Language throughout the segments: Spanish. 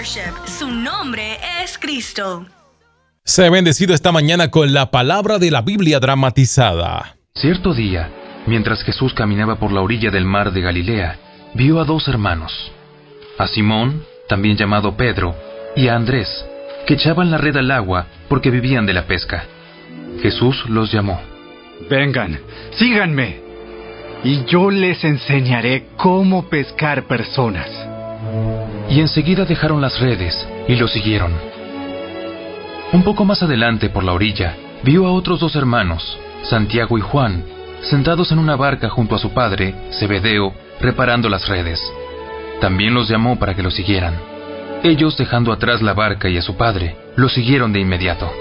Worship. Su nombre es Cristo. Sea bendecido esta mañana con la palabra de la Biblia dramatizada. Cierto día, mientras Jesús caminaba por la orilla del mar de Galilea, vio a dos hermanos, a Simón, también llamado Pedro, y a Andrés, que echaban la red al agua porque vivían de la pesca. Jesús los llamó. Vengan, síganme, y yo les enseñaré cómo pescar personas. Y enseguida dejaron las redes y lo siguieron. Un poco más adelante por la orilla, vio a otros dos hermanos, Santiago y Juan, sentados en una barca junto a su padre, Zebedeo, reparando las redes. También los llamó para que lo siguieran. Ellos, dejando atrás la barca y a su padre, lo siguieron de inmediato.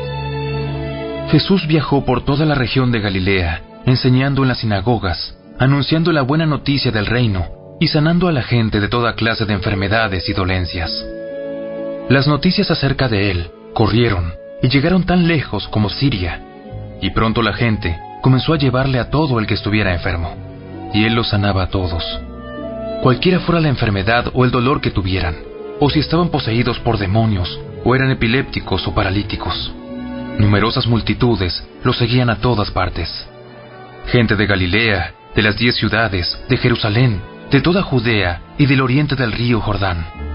Jesús viajó por toda la región de Galilea, enseñando en las sinagogas, anunciando la buena noticia del reino y sanando a la gente de toda clase de enfermedades y dolencias. Las noticias acerca de él corrieron y llegaron tan lejos como Siria, y pronto la gente comenzó a llevarle a todo el que estuviera enfermo, y él los sanaba a todos. Cualquiera fuera la enfermedad o el dolor que tuvieran, o si estaban poseídos por demonios, o eran epilépticos o paralíticos. Numerosas multitudes los seguían a todas partes. Gente de Galilea, de las 10 ciudades, de Jerusalén, de toda Judea y del oriente del río Jordán,